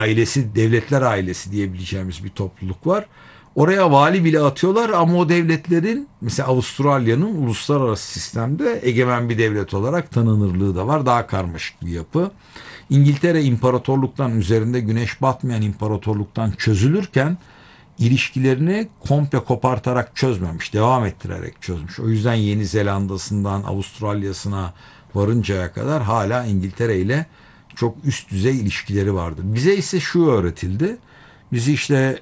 ailesi, devletler ailesi diyebileceğimiz bir topluluk var. Oraya vali bile atıyorlar ama o devletlerin, mesela Avustralya'nın uluslararası sistemde egemen bir devlet olarak tanınırlığı da var. Daha karmaşık bir yapı. İngiltere imparatorluktan, üzerinde güneş batmayan imparatorluktan çözülürken ilişkilerini komple kopartarak çözmemiş, devam ettirerek çözmüş. O yüzden Yeni Zelanda'sından Avustralya'sına varıncaya kadar hala İngiltere ile çok üst düzey ilişkileri vardı. Bize ise şu öğretildi. Bizi işte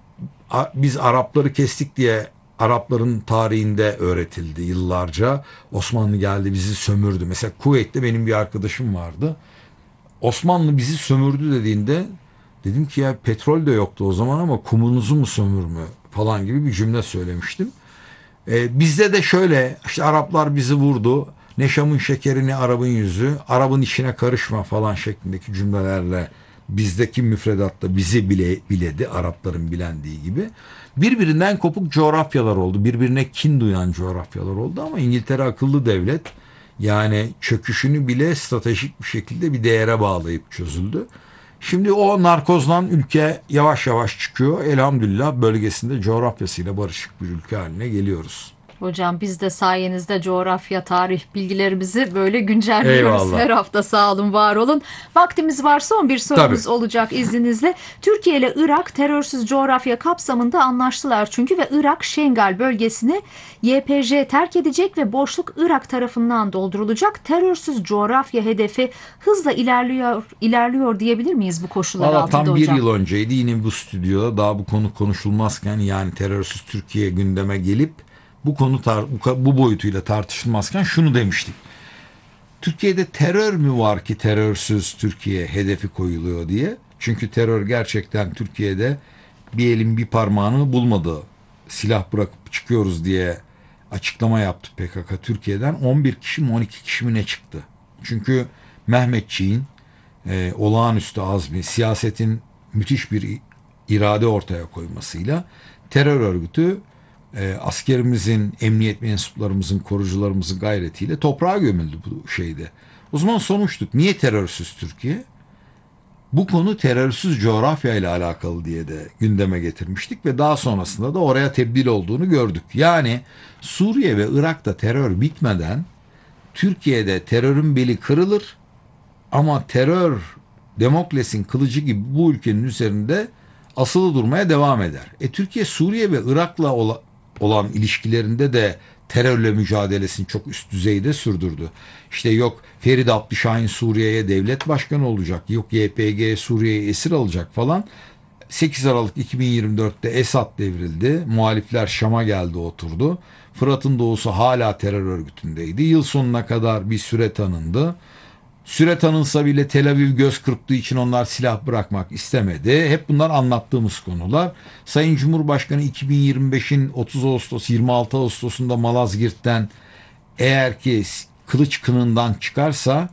biz Arapları kestik diye Arapların tarihinde öğretildi yıllarca. Osmanlı geldi bizi sömürdü. Mesela Kuveyt'te benim bir arkadaşım vardı. Osmanlı bizi sömürdü dediğinde dedim ki ya petrol de yoktu o zaman ama kumunuzu mu sömürmü falan gibi bir cümle söylemiştim. Bizde de şöyle işte Araplar bizi vurdu. Ne Şam'ın şekeri ne Arap'ın yüzü. Arap'ın işine karışma falan şeklindeki cümlelerle bizdeki müfredatta bizi bile biledi. Arapların bilendiği gibi. Birbirinden kopuk coğrafyalar oldu. Birbirine kin duyan coğrafyalar oldu ama İngiltere akıllı devlet. Yani çöküşünü bile stratejik bir şekilde bir değere bağlayıp çözüldü. Şimdi o narkozdan ülke yavaş yavaş çıkıyor. Elhamdülillah bölgesinde coğrafyasıyla barışık bir ülke haline geliyoruz. Hocam biz de sayenizde coğrafya, tarih bilgilerimizi böyle güncelliyoruz Eyvallah. her hafta. Sağ olun, var olun. Vaktimiz var, son bir Tabii. sorumuz olacak izninizle. Türkiye ile Irak terörsüz coğrafya kapsamında anlaştılar çünkü ve Irak Şengal bölgesini YPJ terk edecek ve boşluk Irak tarafından doldurulacak. Terörsüz coğrafya hedefi hızla ilerliyor diyebilir miyiz bu koşullar Valla altında tam bir hocam? yıl önceydi yine bu stüdyoda daha bu konu konuşulmazken, yani terörsüz Türkiye gündeme gelip bu konu bu boyutuyla tartışılmazken şunu demiştik. Türkiye'de terör mü var ki terörsüz Türkiye hedefi koyuluyor diye. Çünkü terör gerçekten Türkiye'de bir elin bir parmağını bulmadı. Silah bırakıp çıkıyoruz diye açıklama yaptı PKK Türkiye'den. 11 kişi mi 12 kişi mi ne çıktı? Çünkü Mehmetçiğin olağanüstü azmi, siyasetin müthiş bir irade ortaya koymasıyla terör örgütü askerimizin, emniyet mensuplarımızın, korucularımızın gayretiyle toprağa gömüldü bu şeyde. O zaman sormuştuk, niye terörsüz Türkiye? Bu konu terörsüz coğrafya ile alakalı diye de gündeme getirmiştik ve daha sonrasında da oraya tebdil olduğunu gördük. Yani Suriye ve Irak'ta terör bitmeden Türkiye'de terörün beli kırılır ama terör Demokles'in kılıcı gibi bu ülkenin üzerinde asılı durmaya devam eder. Türkiye Suriye ve Irak'la olan ilişkilerinde de terörle mücadelesini çok üst düzeyde sürdürdü. İşte yok Ferit Abdüşahin Suriye'ye devlet başkanı olacak, yok YPG Suriye'ye esir alacak falan. 8 Aralık 2024'te Esad devrildi. Muhalifler Şam'a geldi oturdu. Fırat'ın doğusu hala terör örgütündeydi. Yıl sonuna kadar bir süre tanındı. Süre tanınsa bile Tel Aviv göz kırptığı için onlar silah bırakmak istemedi. Hep bunlar anlattığımız konular. Sayın Cumhurbaşkanı 2025'in 30 Ağustos 26 Ağustos'unda Malazgirt'ten eğer ki kılıç kınından çıkarsa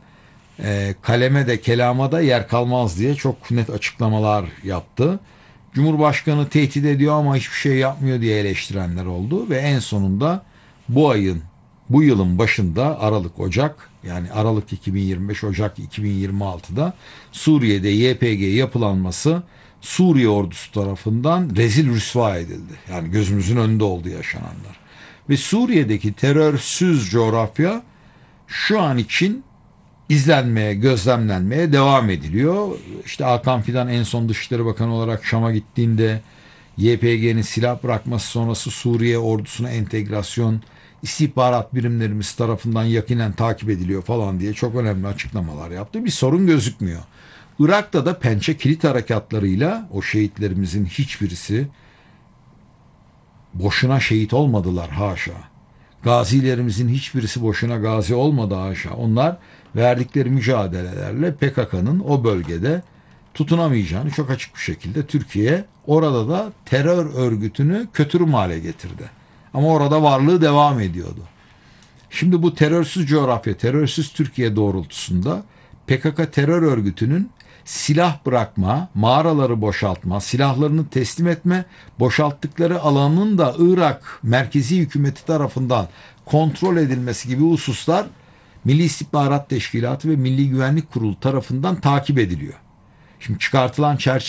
kaleme de kelama da yer kalmaz diye çok net açıklamalar yaptı. Cumhurbaşkanı tehdit ediyor ama hiçbir şey yapmıyor diye eleştirenler oldu ve en sonunda bu yılın başında Ocak, yani Aralık 2025 Ocak 2026'da Suriye'de YPG yapılanması Suriye ordusu tarafından rezil rüsva edildi. Yani gözümüzün önünde oldu yaşananlar. Ve Suriye'deki terörsüz coğrafya şu an için izlenmeye, gözlemlenmeye devam ediliyor. İşte Hakan Fidan en son Dışişleri Bakanı olarak Şam'a gittiğinde YPG'nin silah bırakması sonrası Suriye ordusuna entegrasyon istihbarat birimlerimiz tarafından yakinen takip ediliyor falan diye çok önemli açıklamalar yaptı. Bir sorun gözükmüyor. Irak'ta da Pençe Kilit harekatlarıyla o şehitlerimizin hiçbirisi boşuna şehit olmadılar haşa. Gazilerimizin hiçbirisi boşuna gazi olmadı haşa. Onlar verdikleri mücadelelerle PKK'nın o bölgede tutunamayacağını çok açık bir şekilde Türkiye orada da terör örgütünü kötürüm hale getirdi. Ama orada varlığı devam ediyordu. Şimdi bu terörsüz coğrafya, terörsüz Türkiye doğrultusunda PKK terör örgütünün silah bırakma, mağaraları boşaltma, silahlarını teslim etme, boşalttıkları alanın da Irak merkezi hükümeti tarafından kontrol edilmesi gibi hususlar Milli İstihbarat Teşkilatı ve Milli Güvenlik Kurulu tarafından takip ediliyor. Şimdi çıkartılan çerçeve